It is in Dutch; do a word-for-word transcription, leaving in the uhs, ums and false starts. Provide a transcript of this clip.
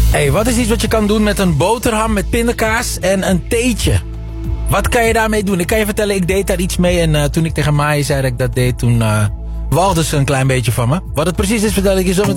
Hey, wat is iets wat je kan doen met een boterham met pindakaas en een theetje? Wat kan je daarmee doen? Ik kan je vertellen, ik deed daar iets mee. En uh, toen ik tegen Maaie zei dat ik dat deed, toen uh, walgde ze een klein beetje van me. Wat het precies is, vertel ik je zo meteen.